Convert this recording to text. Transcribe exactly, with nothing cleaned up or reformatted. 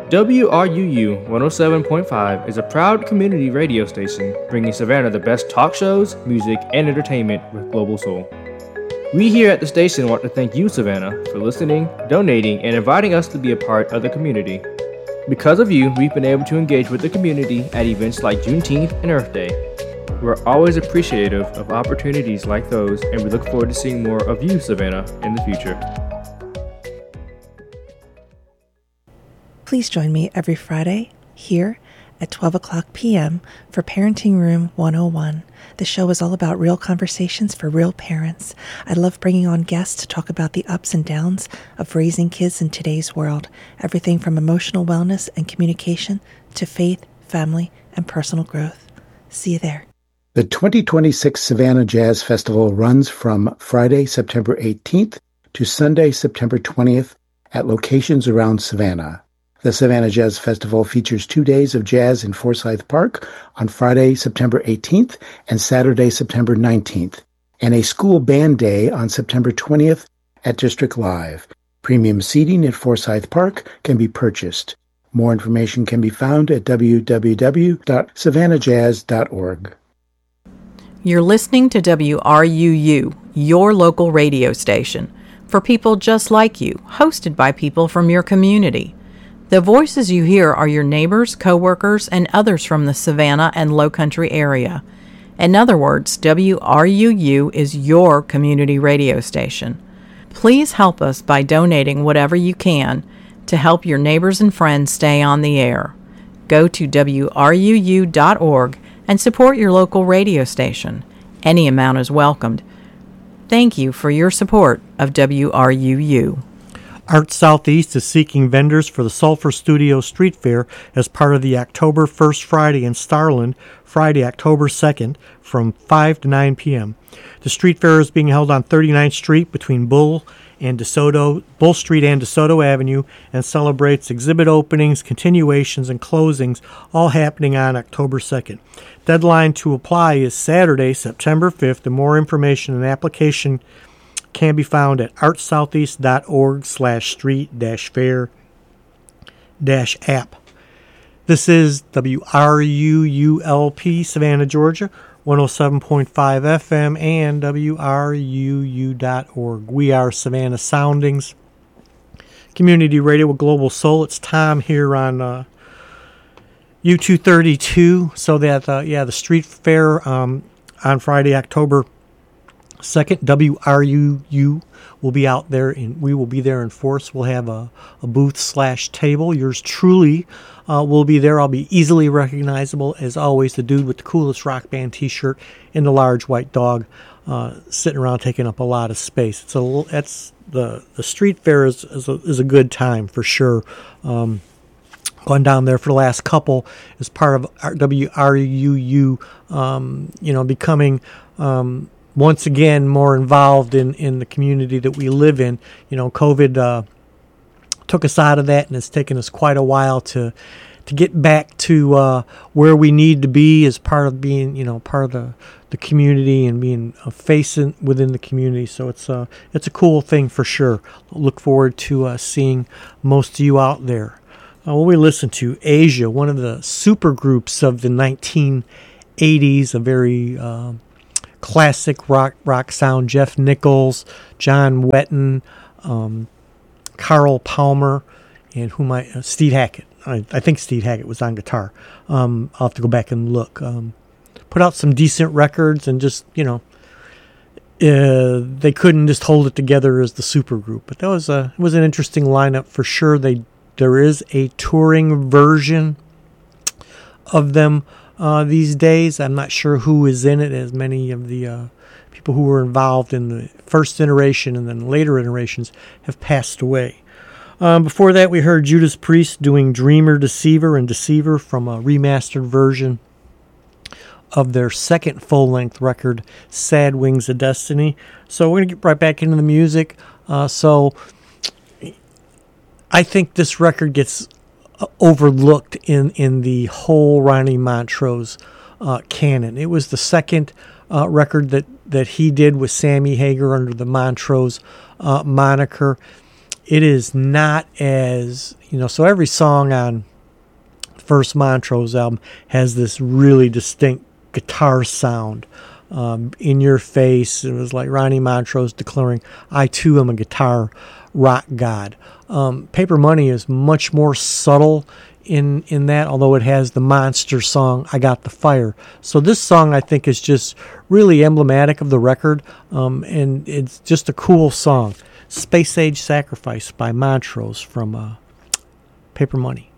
W R U U one oh seven point five is a proud community radio station bringing Savannah the best talk shows, music, and entertainment with Global Soul. We here at the station want to thank you, Savannah, for listening, donating, and inviting us to be a part of the community. Because of you, we've been able to engage with the community at events like Juneteenth and Earth Day. We're always appreciative of opportunities like those, and we look forward to seeing more of you, Savannah, in the future. Please join me every Friday here at twelve o'clock p.m. for Parenting Room one oh one. The show is all about real conversations for real parents. I love bringing on guests to talk about the ups and downs of raising kids in today's world, everything from emotional wellness and communication to faith, family, and personal growth. See you there. The twenty twenty-six Savannah Jazz Festival runs from Friday, September eighteenth to Sunday, September twentieth at locations around Savannah. The Savannah Jazz Festival features two days of jazz in Forsyth Park on Friday, September eighteenth and Saturday, September nineteenth, and a school band day on September twentieth at District Live. Premium seating at Forsyth Park can be purchased. More information can be found at w w w dot savannah jazz dot org. You're listening to W R U U, your local radio station, for people just like you, hosted by people from your community. The voices you hear are your neighbors, coworkers, and others from the Savannah and Low Country area. In other words, W R U U is your community radio station. Please help us by donating whatever you can to help your neighbors and friends stay on the air. Go to w r u u dot org and support your local radio station. Any amount is welcomed. Thank you for your support of W R U U. Art Southeast is seeking vendors for the Sulphur Studio Street Fair as part of the October first Friday in Starland, Friday, October second, from five to nine p.m. The street fair is being held on thirty-ninth Street between Bull and DeSoto, Bull Street and DeSoto Avenue, and celebrates exhibit openings, continuations, and closings, all happening on October second. Deadline to apply is Saturday, September fifth, and more information and application can be found at artsoutheast.org slash street dash fair dash app. This is W R U U L P, Savannah, Georgia, one oh seven point five F M, and W R U U dot org. We are Savannah Soundings, community radio with Global Soul. It's Tom here on uh, U two thirty-two. So that, uh, yeah, the street fair um, on Friday, October second, W R U U will be out there, and we will be there in force. We'll have a, a booth slash table. Yours truly uh, will be there. I'll be easily recognizable, as always, the dude with the coolest rock band t-shirt and the large white dog uh, sitting around taking up a lot of space. It's a that's the the street fair is is a, is a good time for sure. Um, Gone down there for the last couple as part of W R U U, um, you know, becoming um, once again more involved in, in the community that we live in. You know, COVID uh, took us out of that, and it's taken us quite a while to to get back to uh, where we need to be as part of being, you know, part of the, the community and being a face in, within the community. So it's a, it's a cool thing for sure. Look forward to uh, seeing most of you out there. Uh, what we listen to, Asia, one of the super groups of the nineteen eighties, a very uh, classic rock rock sound. Jeff Nichols, John Wetton, um, Carl Palmer, and who might uh, Steve Hackett. I, I think Steve Hackett was on guitar. Um, I'll have to go back and look. Um, put out some decent records, and just, you know, uh, they couldn't just hold it together as the super group. But that was a it was an interesting lineup for sure. They There is a touring version of them uh, these days. I'm not sure who is in it, as many of the uh, people who were involved in the first iteration and then later iterations have passed away. Um, before that, we heard Judas Priest doing Dreamer, Deceiver, and Deceiver from a remastered version of their second full-length record, Sad Wings of Destiny. So we're going to get right back into the music. Uh, so... I think this record gets overlooked in, in the whole Ronnie Montrose uh, canon. It was the second uh, record that, that he did with Sammy Hagar under the Montrose uh, moniker. it is not as, you know, so every song on first Montrose album has this really distinct guitar sound. Um, in your face, it was like Ronnie Montrose declaring, I too am a guitar rock god. Um, Paper Money is much more subtle in in that, although it has the monster song, I Got the Fire. So this song, I think, is just really emblematic of the record, um, and it's just a cool song. Space Age Sacrifice by Montrose from uh, Paper Money.